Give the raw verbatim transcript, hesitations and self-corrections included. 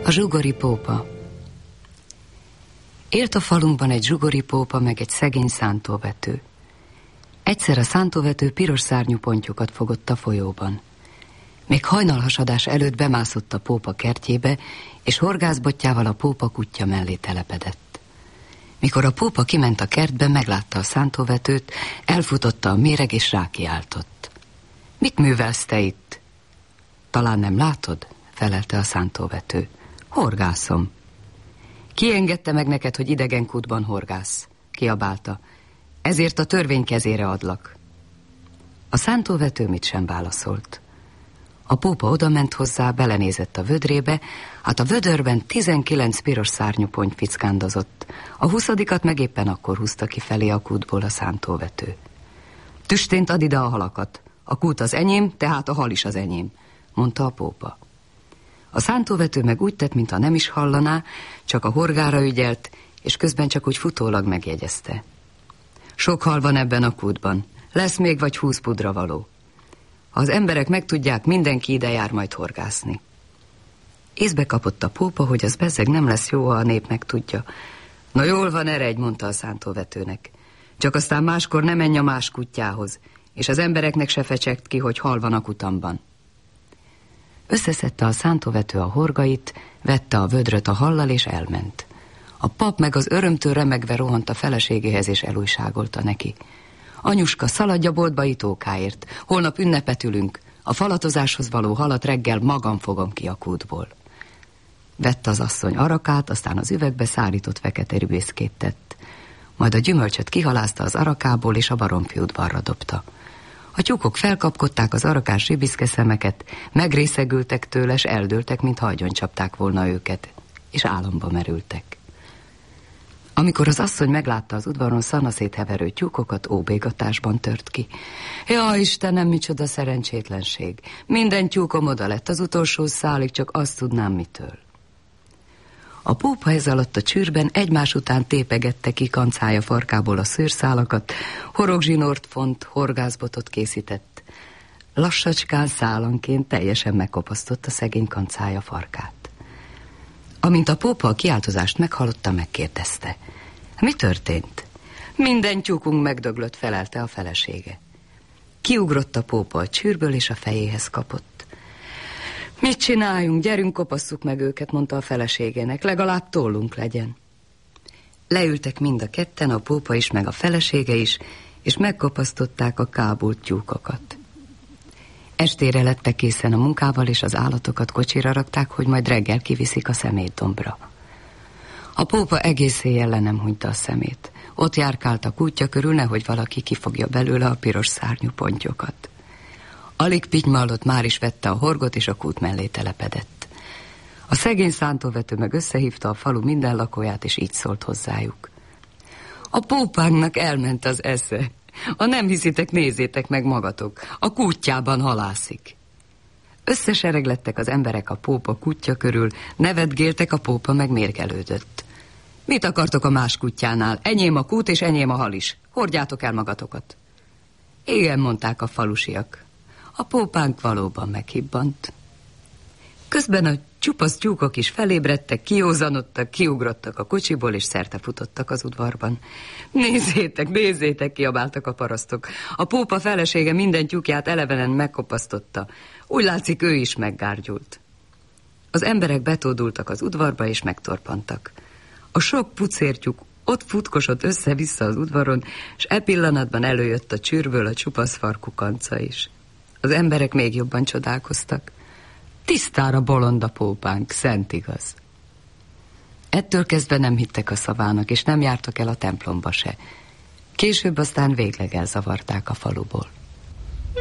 A zsugori pópa. Élt a falunkban egy zsugori pópa, meg egy szegény szántóvető. Egyszer a szántóvető piros szárnyú pontyokat fogott a folyóban. Még hajnalhasadás előtt bemászott a pópa kertjébe, és horgászbotjával a pópa kutya mellé telepedett. Mikor a pópa kiment a kertbe, meglátta a szántóvetőt, elfutotta a méreg, és rákiáltott. Mit művelsz te itt? Talán nem látod? Felelte a szántóvető. Horgászom. Ki engedte meg neked, hogy idegen kútban horgász? Kiabálta. Ezért a törvény kezére adlak. A szántóvető mit sem válaszolt. A pópa odament hozzá, belenézett a vödrébe, hát a vödörben tizenkilenc piros szárnyú ponty fickándozott. A huszadikat meg éppen akkor húzta ki felé a kútból a szántóvető. Tüstént add ide a halakat. A kút az enyém, tehát a hal is az enyém, mondta a pópa. A szántóvető meg úgy tett, mintha nem is hallaná, csak a horgára ügyelt, és közben csak úgy futólag megjegyezte. Sok hal van ebben a kútban, lesz még vagy húsz pudra való. Ha az emberek megtudják, mindenki ide jár majd horgászni. Észbe kapott a pópa, hogy az bezzeg nem lesz jó, ha a nép megtudja. Na jól van, eredj, mondta a szántóvetőnek. Csak aztán máskor ne menj a más kutyához, és az embereknek se fecsegt ki, hogy hal van a kutamban. Összeszedte a szántóvető a horgait, vette a vödröt a hallal, és elment. A pap meg az örömtől remegve rohant a feleségéhez, és elújságolta neki. Anyuska, szaladj a boltba itókáért, holnap ünnepet ülünk, a falatozáshoz való halat reggel magam fogom ki a kútból. Vette az asszony arakát, aztán az üvegbe szárított fekete rübészkét tett. Majd a gyümölcsöt kihalázta az arakából, és a baromfi udvarra dobta. A tyúkok felkapkodták az arakás ribiszke szemeket, megrészegültek tőle, s eldőltek, mintha agyoncsapták volna őket, és álomba merültek. Amikor az asszony meglátta az udvaron szanaszét heverő tyúkokat, óbégatásban tört ki. Ja, Istenem, micsoda szerencsétlenség! Minden tyúkom oda lett az utolsó szálig, csak azt tudnám mitől. A pópa ez alatt a csűrben egymás után tépegette ki kancája farkából a szőrszálakat, horogzsinort font, horgászbotot készített. Lassacskán, szálanként teljesen megkopasztotta szegény kancája farkát. Amint a pópa a kiáltozást meghallotta, megkérdezte. Mi történt? Minden tyúkunk megdöglött, felelte a felesége. Kiugrott a pópa a csűrből, és a fejéhez kapott. Mit csináljunk? Gyerünk, kopasszuk meg őket, mondta a feleségének, legalább tollunk legyen. Leültek mind a ketten, a pópa is, meg a felesége is, és megkopasztották a kábult tyúkokat. Estére lettek készen a munkával, és az állatokat kocsira rakták, hogy majd reggel kiviszik a szemétdombra. A pópa egész éjjel le nem hunyta a szemét. Ott járkált a kútja körül, nehogy valaki kifogja belőle a piros szárnyú pontyokat. Alig pitymallott, már is vette a horgot, és a kút mellé telepedett. A szegény szántóvető meg összehívta a falu minden lakóját, és így szólt hozzájuk. A pópánknak elment az esze. Ha nem hiszitek, nézzétek meg magatok. A kútjában halászik. Összesereglettek az emberek a pópa kútja körül, nevetgéltek, a pópa meg mérgelődött. Mit akartok a más kutyánál? Enyém a kút, és enyém a hal is. Hordjátok el magatokat. Igen, mondták a falusiak. A pópánk valóban meghibbant. Közben a csupasz tyúkok is felébredtek, kiózanodtak, kiugrottak a kocsiból, és szerte futottak az udvarban. Nézzétek, nézzétek, kiabáltak a parasztok. A pópa felesége minden tyúkját elevenen megkopasztotta. Úgy látszik, ő is meggárgyult. Az emberek betódultak az udvarba, és megtorpantak. A sok pucértyúk ott futkosott össze-vissza az udvaron, és e pillanatban előjött a csűrből a csupasz farkú kanca is. Az emberek még jobban csodálkoztak. Tisztára bolond a pópánk, szent igaz. Ettől kezdve nem hittek a szavának, és nem jártak el a templomba se. Később aztán végleg elzavarták a faluból.